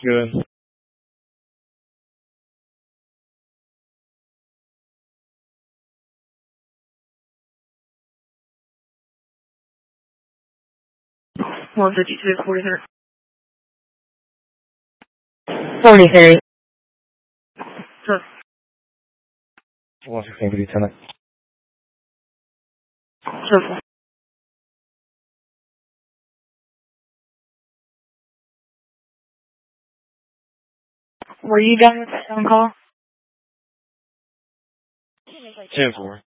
Good. One 52, 43. 43. Sir. 116, Lieutenant. Sir. Were you done with that phone call? 10-4.